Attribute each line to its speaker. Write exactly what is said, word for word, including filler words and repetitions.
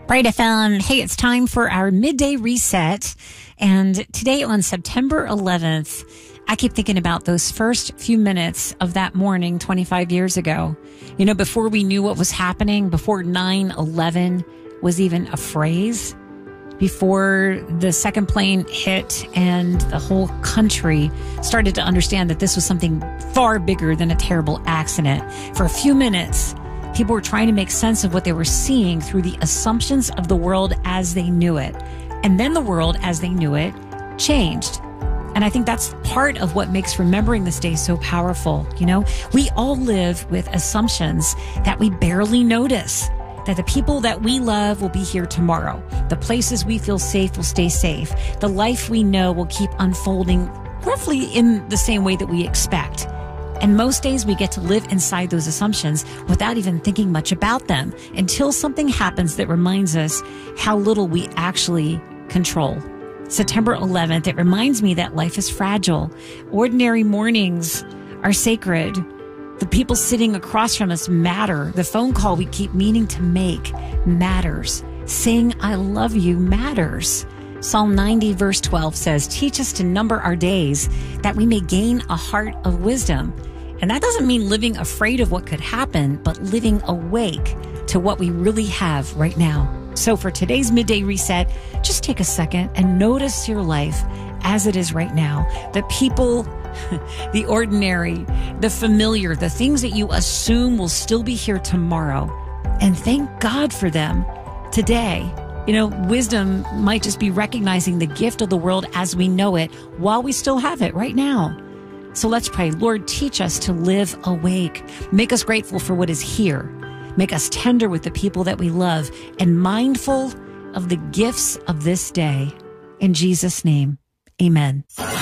Speaker 1: Bright F M. Hey, it's time for our midday reset. And today on September eleventh, I keep thinking about those first few minutes of that morning twenty-five years ago. You know, before we knew what was happening, before nine eleven was even a phrase, before the second plane hit and the whole country started to understand that this was something far bigger than a terrible accident. For a few minutes, people were trying to make sense of what they were seeing through the assumptions of the world as they knew it. And then the world as they knew it changed. And I think that's part of what makes remembering this day so powerful. You know, we all live with assumptions that we barely notice. That the people that we love will be here tomorrow. The places we feel safe will stay safe. The life we know will keep unfolding roughly in the same way that we expect. And most days we get to live inside those assumptions without even thinking much about them until something happens that reminds us how little we actually control. September eleventh, it reminds me that life is fragile. Ordinary mornings are sacred. The people sitting across from us matter. The phone call we keep meaning to make matters. Saying I love you matters. Psalm ninety verse twelve says, teach us to number our days that we may gain a heart of wisdom. And that doesn't mean living afraid of what could happen, but living awake to what we really have right now. So for today's midday reset, just take a second and notice your life as it is right now. The people, the ordinary, the familiar, the things that you assume will still be here tomorrow. And thank God for them today. You know, wisdom might just be recognizing the gift of the world as we know it while we still have it right now. So let's pray. Lord, teach us to live awake. Make us grateful for what is here. Make us tender with the people that we love and mindful of the gifts of this day. In Jesus' name, amen.